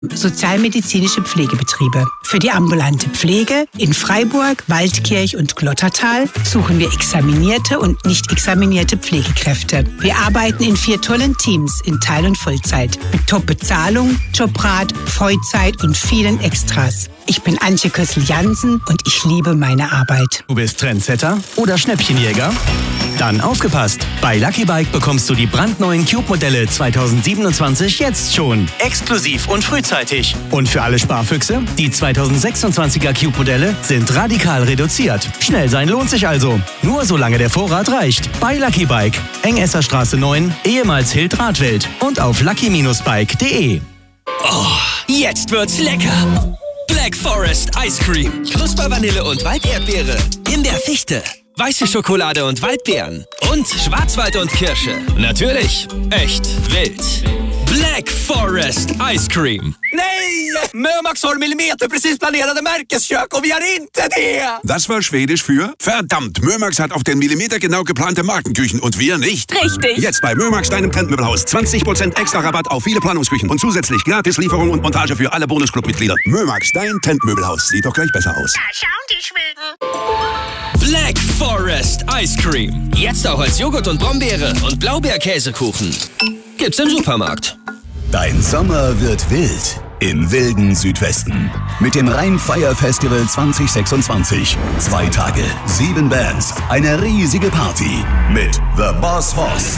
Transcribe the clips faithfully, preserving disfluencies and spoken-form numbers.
Sozialmedizinische Pflegebetriebe. Für die ambulante Pflege in Freiburg, Waldkirch und Glottertal suchen wir examinierte und nicht examinierte Pflegekräfte. Wir arbeiten in vier tollen Teams in Teil- und Vollzeit. Mit Top-Bezahlung, Jobrat, Vollzeit und vielen Extras. Ich bin Antje Kössel-Jansen und ich liebe meine Arbeit. Du bist Trendsetter oder Schnäppchenjäger? Dann aufgepasst! Bei Lucky Bike bekommst du die brandneuen Cube-Modelle zwanzig siebenundzwanzig jetzt schon. Exklusiv und frühzeitig. Und für alle Sparfüchse, die zwanzig sechsundzwanziger Cube-Modelle sind radikal reduziert. Schnell sein lohnt sich also. Nur solange der Vorrat reicht. Bei Lucky Bike. Engesser Straße neun, ehemals Hild-Radwelt. Und auf lucky Bindestrich bike punkt de. Oh, jetzt wird's lecker! Black Forest Ice Cream. Knusper Vanille und Walderdbeere. In der Fichte. Weiße Schokolade und Waldbeeren. Und Schwarzwald und Kirsche. Natürlich echt wild. Black Forest Ice Cream. Nej! Mörmax har millimeterprecis planerade märkeskök och vi har inte det! Das war Schwedisch für verdammt, Mörmax hat auf den Millimeter genau geplante Markenküchen und wir nicht. Richtig. Jetzt bei Mörmax, deinem Trendmöbelhaus. zwanzig Prozent extra Rabatt auf viele Planungsküchen und zusätzlich Gratislieferung und Montage für alle Bonusclub-Mitglieder. Mörmax, dein Trendmöbelhaus. Sieht doch gleich besser aus. Da schauen die Schweden. Black Forest Ice Cream. Jetzt auch als Joghurt und Brombeere und Blaubeerkäsekuchen. Gibt's im Supermarkt. Dein Sommer wird wild im wilden Südwesten. Mit dem Rheinfire Festival zwanzig sechsundzwanzig. Zwei Tage, sieben Bands, eine riesige Party mit The Boss Hoss.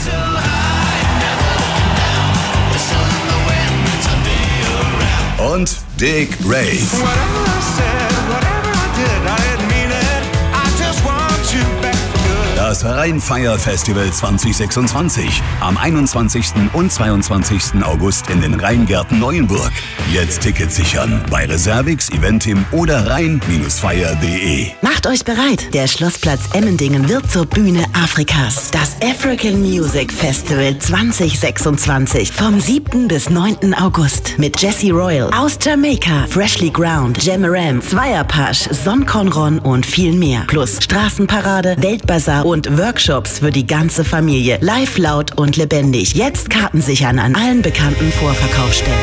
Und Dick Rave. Das Rheinfire Festival zwanzig sechsundzwanzig. Am einundzwanzigsten und zweiundzwanzigsten August in den Rheingärten Neuenburg. Jetzt Tickets sichern bei Reservix, Eventim oder rhein Bindestrich fire punkt de. Macht euch bereit. Der Schlossplatz Emmendingen wird zur Bühne Afrikas. Das African Music Festival zwanzig sechsundzwanzig. Vom siebten bis neunten August. Mit Jesse Royal aus Jamaika, Freshly Ground, Jamaram, Zweierpasch, Son Conron und viel mehr. Plus Straßenparade, Weltbazar und Workshops für die ganze Familie. Live, laut und lebendig. Jetzt Karten sichern an allen bekannten Vorverkaufsstellen.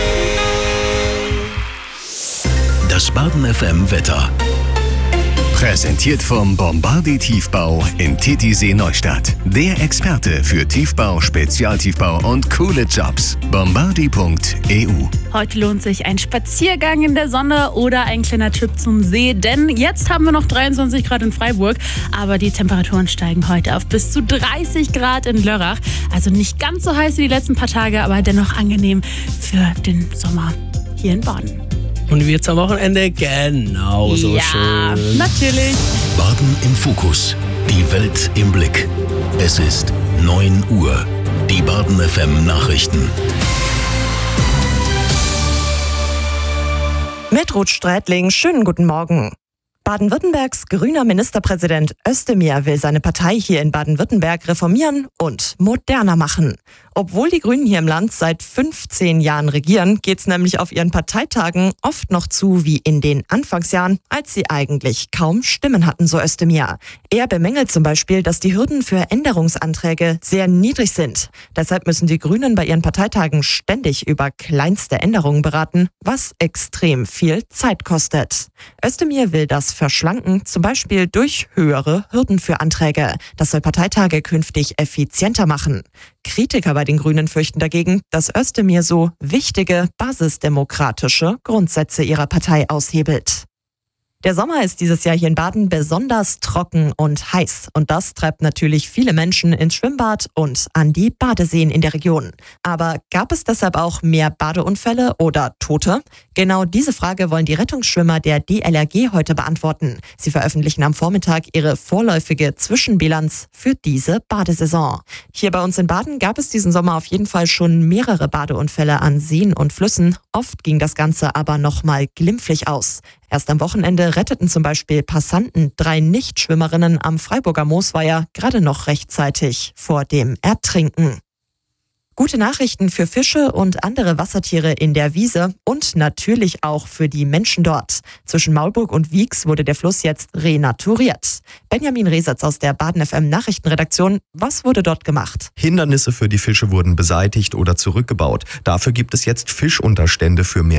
Das Baden F M Wetter. Präsentiert vom Bombardier Tiefbau in Titisee Neustadt. Der Experte für Tiefbau, Spezialtiefbau und coole Jobs. bombardier punkt e u. Heute lohnt sich ein Spaziergang in der Sonne oder ein kleiner Trip zum See, denn jetzt haben wir noch dreiundzwanzig Grad in Freiburg, aber die Temperaturen steigen heute auf bis zu dreißig Grad in Lörrach. Also nicht ganz so heiß wie die letzten paar Tage, aber dennoch angenehm für den Sommer hier in Baden. Und wird's am Wochenende genauso ja, schön. Natürlich. Baden im Fokus. Die Welt im Blick. Es ist neun Uhr. Die Baden F M Nachrichten. Mit Ruth Strätling, schönen guten Morgen. Baden-Württembergs grüner Ministerpräsident Özdemir will seine Partei hier in Baden-Württemberg reformieren und moderner machen. Obwohl die Grünen hier im Land seit fünfzehn Jahren regieren, geht's nämlich auf ihren Parteitagen oft noch zu wie in den Anfangsjahren, als sie eigentlich kaum Stimmen hatten, so Özdemir. Er bemängelt zum Beispiel, dass die Hürden für Änderungsanträge sehr niedrig sind. Deshalb müssen die Grünen bei ihren Parteitagen ständig über kleinste Änderungen beraten, was extrem viel Zeit kostet. Özdemir will das verschlanken, zum Beispiel durch höhere Hürden für Anträge. Das soll Parteitage künftig effizienter machen. Kritiker bei den Grünen fürchten dagegen, dass Özdemir so wichtige basisdemokratische Grundsätze ihrer Partei aushebelt. Der Sommer ist dieses Jahr hier in Baden besonders trocken und heiß. Und das treibt natürlich viele Menschen ins Schwimmbad und an die Badeseen in der Region. Aber gab es deshalb auch mehr Badeunfälle oder Tote? Genau diese Frage wollen die Rettungsschwimmer der D L R G heute beantworten. Sie veröffentlichen am Vormittag ihre vorläufige Zwischenbilanz für diese Badesaison. Hier bei uns in Baden gab es diesen Sommer auf jeden Fall schon mehrere Badeunfälle an Seen und Flüssen. Oft ging das Ganze aber nochmal glimpflich aus. Erst am Wochenende retteten zum Beispiel Passanten drei Nichtschwimmerinnen am Freiburger Moosweiher gerade noch rechtzeitig vor dem Ertrinken. Gute Nachrichten für Fische und andere Wassertiere in der Wiese und natürlich auch für die Menschen dort. Zwischen Maulburg und Wieks wurde der Fluss jetzt renaturiert. Benjamin Resatz aus der Baden F M Nachrichtenredaktion. Was wurde dort gemacht? Hindernisse für die Fische wurden beseitigt oder zurückgebaut. Dafür gibt es jetzt Fischunterstände für mehr